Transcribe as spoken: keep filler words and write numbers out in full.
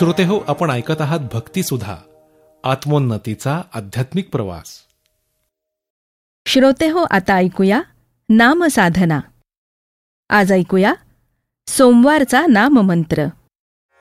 श्रोते हो, आपण ऐकत आहात भक्तिसुधा, आत्मोन्नतीचा आध्यात्मिक प्रवास. श्रोते हो, आता ऐकूया नामसाधना. आज ऐकूया सोमवारचा नाममंत्र.